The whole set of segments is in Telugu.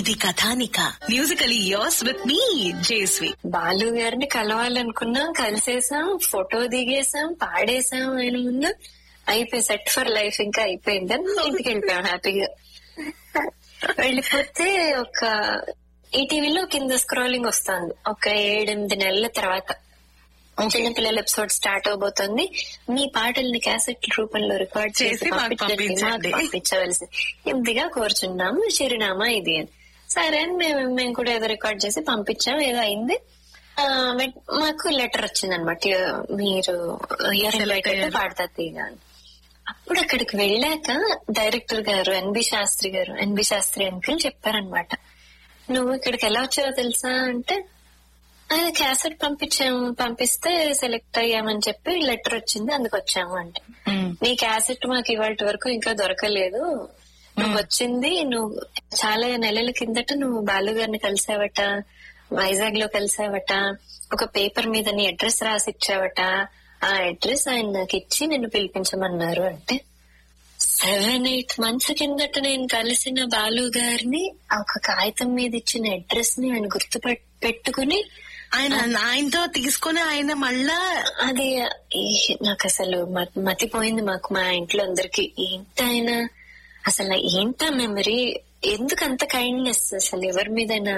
ఇది కథానిక. Musically yours with me జేస్వి. Balu గారిని కలవాలనుకున్నాం, కలిసేసాం, ఫోటో దిగేసాం, పాడేసాం ఆయన ముందు. అయిపోయి సెట్ ఫర్ లైఫ్ ఇంకా అయిపోయింది అని ఇంటికి వెళ్ళిపోయాం హ్యాపీగా. వెళ్ళిపోతే ఒక ఈటీవీలో కింద స్క్రోలింగ్ వస్తుంది. ఒక 7-8 నెలల తర్వాత చిన్నపిల్లల ఎపిసోడ్ స్టార్ట్ అవబోతుంది. మీ పాటల్ని క్యాసెట్ రూపంలో రికార్డ్ చేసి పంపించవలసి ఇంతగా కోరుచున్నాము, చిరునామా ఇది అని. సరే అని మేము కూడా ఏదో రికార్డ్ చేసి పంపించాం. ఏదో అయింది. మాకు లెటర్ వచ్చింది అనమాట, మీరు పాడతా తీగా అని. అప్పుడు అక్కడికి వెళ్ళాక డైరెక్టర్ గారు ఎన్బి శాస్త్రి అంకుల్ చెప్పారనమాట, నువ్వు ఇక్కడికి ఎలా వచ్చావో తెలుసా అంటే, క్యాసెట్ పంపిస్తే సెలెక్ట్ అయ్యామని చెప్పి లెటర్ వచ్చింది, అందుకు వచ్చాము అంటే. నీ క్యాసెట్ మాకు ఇవాళ వరకు ఇంకా దొరకలేదు. నువ్వు వచ్చింది, నువ్వు చాలా నెలల కిందట నువ్వు బాలు గారిని కలిసావట, వైజాగ్ లో కలిసావట, ఒక పేపర్ మీద నీ అడ్రస్ రాసి ఇచ్చావట, ఆ అడ్రస్ ఆయన నాకు ఇచ్చి నిన్ను పిలిపించమన్నారు అంటే. 7-8 months కిందట నేను కలిసిన బాలు గారిని ఒక కాగితం మీద ఇచ్చిన అడ్రస్ ని ఆయన పెట్టుకుని ఆయనతో తీసుకుని ఆయన మళ్ళా అది నాకు అసలు మతిపోయింది. మా ఇంట్లో అందరికి ఏంటైనా అసలు ఏంటా మెమరీ, ఎందుకు అంత కైండ్నెస్ అసలు ఎవరి మీదైనా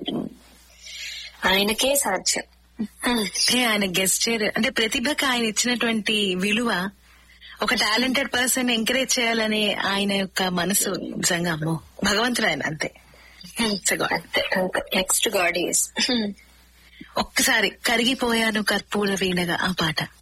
ఆయనకే సాధ్యం. ఆయన గెస్చర్ అంటే ప్రతిభకి ఆయన ఇచ్చినటువంటి విలువ, ఒక టాలెంటెడ్ పర్సన్ ఎంకరేజ్ చేయాలనే ఆయన యొక్క మనసు నిజంగా అమ్మో భగవంతుడు ఆయన. అంతే, నెక్స్ట్ గాడ్ ఈస్. ఒక్కసారి కరిగిపోయాను కర్పూర వీణగా ఆ పాట.